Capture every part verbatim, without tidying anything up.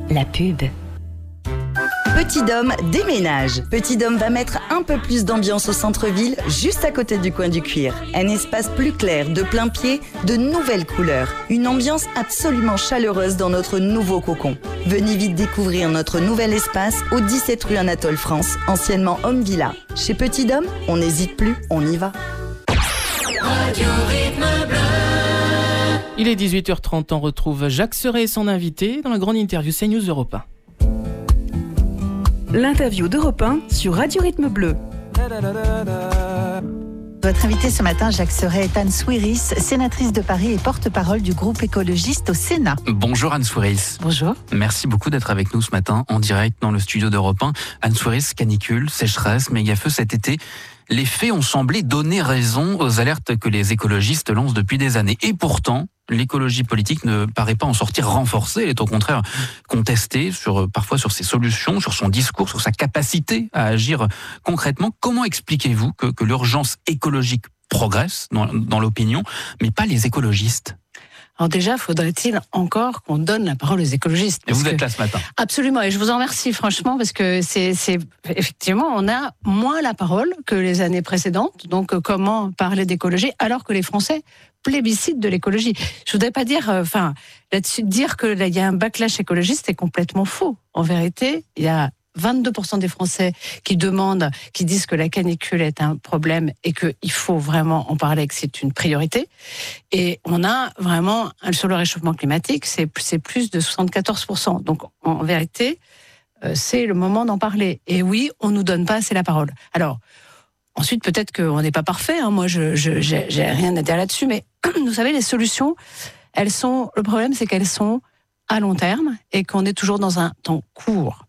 la pub. Petit Dôme déménage. Petit Dôme va mettre un peu plus d'ambiance au centre-ville, juste à côté du coin du cuir. Un espace plus clair, de plein pied, de nouvelles couleurs. Une ambiance absolument chaleureuse dans notre nouveau cocon. Venez vite découvrir notre nouvel espace au dix-sept rue Anatole France, anciennement Home Villa. Chez Petit Dôme, on n'hésite plus, on y va. Radio Rythme Bleu. Il est dix-huit heures trente, on retrouve Jacques Serret et son invité dans la grande interview CNews Europe un. L'interview d'Europe un sur Radio Rythme Bleu. Votre invité ce matin, Jacques Serret, est Anne Souiris, sénatrice de Paris et porte-parole du groupe écologiste au Sénat. Bonjour Anne Souiris. Bonjour. Merci beaucoup d'être avec nous ce matin en direct dans le studio d'Europe un. Anne Souiris, canicule, sécheresse, méga-feu cet été. Les faits ont semblé donner raison aux alertes que les écologistes lancent depuis des années. Et pourtant, l'écologie politique ne paraît pas en sortir renforcée. Elle est au contraire contestée sur, parfois sur ses solutions, sur son discours, sur sa capacité à agir concrètement. Comment expliquez-vous que, que l'urgence écologique progresse dans, dans l'opinion, mais pas les écologistes ? Alors déjà, faudrait-il encore qu'on donne la parole aux écologistes. Et vous êtes là ce matin. Absolument, et je vous en remercie franchement, parce que c'est, c'est effectivement, on a moins la parole que les années précédentes. Donc comment parler d'écologie alors que les Français plébiscitent de l'écologie? Je voudrais pas dire, enfin, euh, là-dessus, dire que là, il y a un backlash écologiste, c'est complètement faux. En vérité, il y a vingt-deux pour cent des Français qui demandent, qui disent que la canicule est un problème et qu'il faut vraiment en parler, que c'est une priorité. Et on a vraiment, sur le réchauffement climatique, c'est, c'est plus de soixante-quatorze pour cent. Donc, en vérité, euh, c'est le moment d'en parler. Et oui, on nous donne pas assez la parole. Alors, ensuite, peut-être qu'on n'est pas parfait. Hein. Moi, je, je, j'ai, j'ai rien à dire là-dessus. Mais vous savez, les solutions, elles sont, le problème, c'est qu'elles sont à long terme et qu'on est toujours dans un temps court.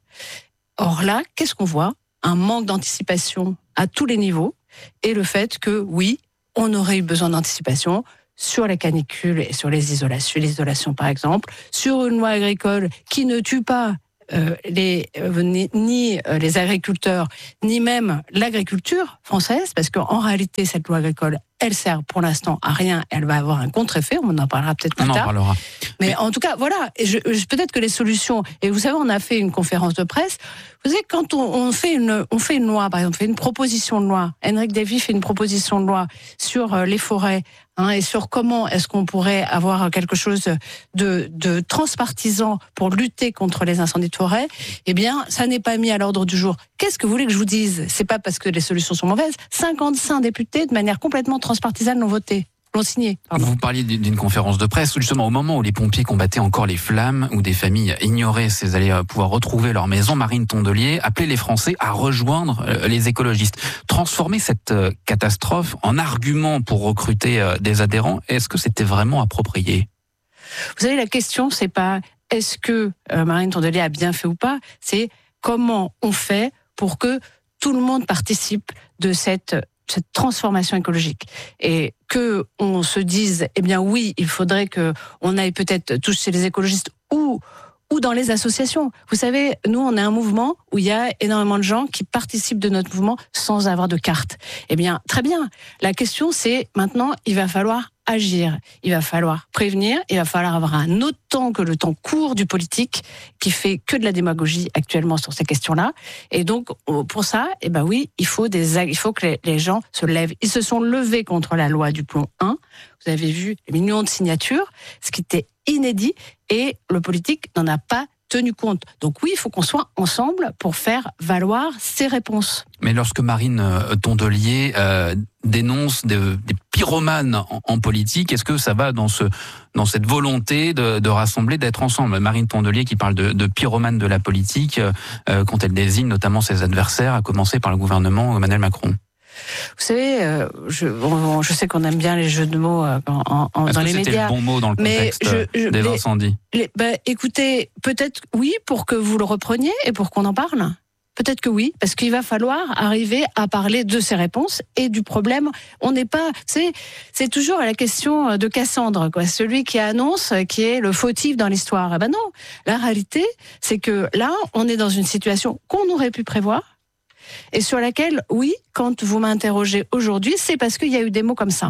Or là, qu'est-ce qu'on voit ? Un manque d'anticipation à tous les niveaux et le fait que, oui, on aurait eu besoin d'anticipation sur la canicule et sur les isolations, l'isolation par exemple, sur une loi agricole qui ne tue pas euh, les, euh, ni, ni euh, les agriculteurs, ni même l'agriculture française, parce qu'en réalité, cette loi agricole, elle sert pour l'instant à rien, elle va avoir un contre-effet, on en parlera peut-être plus on tard. En parlera. Mais, Mais en tout cas, voilà, et je, je, peut-être que les solutions, et vous savez, on a fait une conférence de presse, vous savez, quand on, on, fait une, on fait une loi, par exemple, on fait une proposition de loi, Henrik Davy fait une proposition de loi sur euh, les forêts, hein, et sur comment est-ce qu'on pourrait avoir quelque chose de, de transpartisan pour lutter contre les incendies de forêt, eh bien, ça n'est pas mis à l'ordre du jour. Qu'est-ce que vous voulez que je vous dise ? C'est pas parce que les solutions sont mauvaises. cinquante-cinq députés, de manière complètement transpartisane, l'ont voté. L'ont signé. Pardon. Vous parliez d'une conférence de presse, justement, au moment où les pompiers combattaient encore les flammes, où des familles ignoraient s'ils allaient pouvoir retrouver leur maison, Marine Tondelier appelait les Français à rejoindre les écologistes. Transformer cette catastrophe en argument pour recruter des adhérents, est-ce que c'était vraiment approprié ? Vous savez, la question, c'est pas est-ce que Marine Tondelier a bien fait ou pas, c'est comment on fait pour que tout le monde participe de cette cette transformation écologique et que on se dise eh bien oui, il faudrait que on aille peut-être tous chez les écologistes ou ou dans les associations. Vous savez, nous on est un mouvement où il y a énormément de gens qui participent de notre mouvement sans avoir de carte. Eh bien, très bien. La question c'est maintenant, il va falloir agir, il va falloir prévenir, il va falloir avoir un autre temps que le temps court du politique qui fait que de la démagogie actuellement sur ces questions-là. Et donc, pour ça, eh ben oui, il faut des, il faut que les, les gens se lèvent. Ils se sont levés contre la loi du plomb un. Vous avez vu les millions de signatures, ce qui était inédit, et le politique n'en a pas tenu compte. Donc oui, il faut qu'on soit ensemble pour faire valoir ces réponses. Mais lorsque Marine Tondelier euh, dénonce de, des pyromanes en, en politique, est-ce que ça va dans, ce, dans cette volonté de, de rassembler, d'être ensemble ? Marine Tondelier qui parle de, de pyromanes de la politique euh, quand elle désigne notamment ses adversaires, à commencer par le gouvernement Emmanuel Macron. Vous savez, euh, je, bon, je sais qu'on aime bien les jeux de mots euh, en, en, dans les médias. Est-ce que c'était le bon mot dans le contexte je, je, des les, incendies les, bah, Écoutez, peut-être oui, pour que vous le repreniez et pour qu'on en parle. Peut-être que oui, parce qu'il va falloir arriver à parler de ces réponses et du problème. On n'est pas, c'est, c'est toujours la question de Cassandre, quoi. Celui qui annonce qui est le fautif dans l'histoire. Eh ben non, la réalité, c'est que là, on est dans une situation qu'on aurait pu prévoir. Et sur laquelle, oui, quand vous m'interrogez aujourd'hui, c'est parce qu'il y a eu des mots comme ça.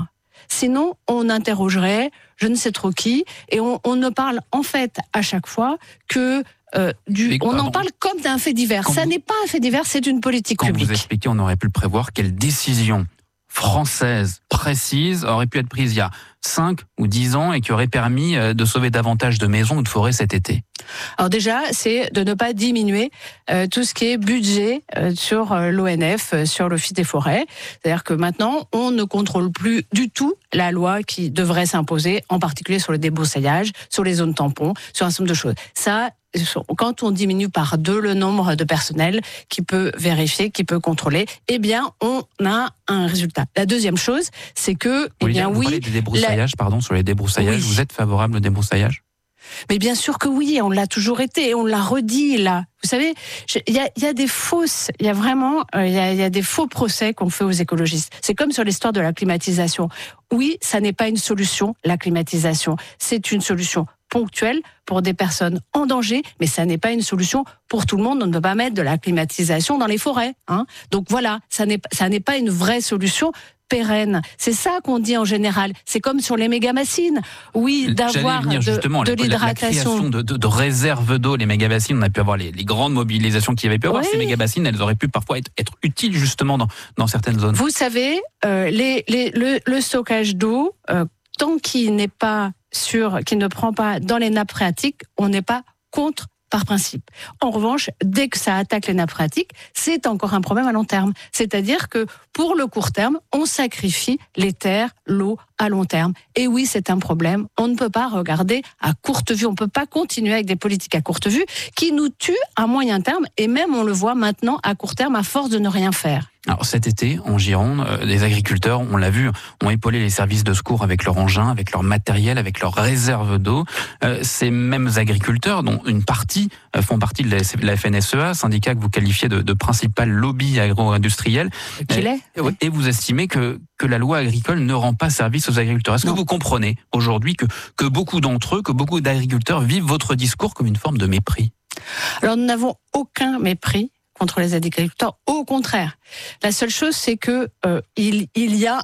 Sinon, on interrogerait je ne sais trop qui, et on, on ne parle en fait à chaque fois que euh, du. Mais, on pardon. en parle comme d'un fait divers. Quand Ça vous- n'est pas un fait divers, c'est une politique Quand publique. vous expliquez, on aurait pu le prévoir, quelle décision française précise aurait pu être prise il y a cinq ou dix ans et qui aurait permis euh, de sauver davantage de maisons ou de forêts cet été? Alors déjà, c'est de ne pas diminuer euh, tout ce qui est budget euh, sur euh, l'O N F, euh, sur l'Office des forêts. C'est-à-dire que maintenant, on ne contrôle plus du tout la loi qui devrait s'imposer, en particulier sur le débroussaillage, sur les zones tampons, sur un certain nombre de choses. Ça, quand on diminue par deux le nombre de personnel qui peut vérifier, qui peut contrôler, eh bien, on a un résultat. La deuxième chose, c'est que, Vous eh voulez bien, dire, vous oui, parlez des débrousaillages, pardon, sur les débrousaillages. Oui. Vous êtes favorable au débroussaillage? mais bien sûr que oui, on l'a toujours été, et on l'a redit là. Vous savez, je- il y a, il y a des fausses, il y a vraiment, euh, il y a, il y a des faux procès qu'on fait aux écologistes. C'est comme sur l'histoire de la climatisation. Oui, ça n'est pas une solution, la climatisation. C'est une solution ponctuelle pour des personnes en danger, mais ça n'est pas une solution pour tout le monde. On ne peut pas mettre de la climatisation dans les forêts, hein. Donc voilà, ça n'est, ça n'est pas une vraie solution pérenne. C'est ça qu'on dit en général. C'est comme sur les méga-bassines. Oui, d'avoir J'allais venir de, justement, de la, la- la l'hydratation. création de, de, de réserves d'eau, les méga-bassines, on a pu avoir les, les grandes mobilisations qu'il y avait pu avoir. Oui. Ces méga-bassines, elles auraient pu parfois être, être utiles justement dans, dans certaines zones. Vous savez, euh, les, les, le, le stockage d'eau, euh, tant qu'il n'est pas sûr, qu'il ne prend pas dans les nappes phréatiques, on n'est pas contre par principe. En revanche, dès que ça attaque les nappes phréatiques, c'est encore un problème à long terme. C'est-à-dire que pour le court terme, on sacrifie les terres, l'eau à long terme. Et oui, c'est un problème. On ne peut pas regarder à courte vue. On ne peut pas continuer avec des politiques à courte vue qui nous tuent à moyen terme. Et même, on le voit maintenant à court terme à force de ne rien faire. Alors cet été, en Gironde, euh, les agriculteurs, on l'a vu, ont épaulé les services de secours avec leur engin, avec leur matériel, avec leurs réserves d'eau. Euh, ces mêmes agriculteurs, dont une partie euh, font partie de la, la F N S E A, syndicat que vous qualifiez de, de principal lobby agro-industriel, Qu'il est. et, et vous estimez que, que la loi agricole ne rend pas service aux agriculteurs. Est-ce que Non. vous comprenez aujourd'hui que, que beaucoup d'entre eux, que beaucoup d'agriculteurs vivent votre discours comme une forme de mépris? Alors, nous n'avons aucun mépris contre les agriculteurs. Au contraire. La seule chose, c'est que euh, il, il y a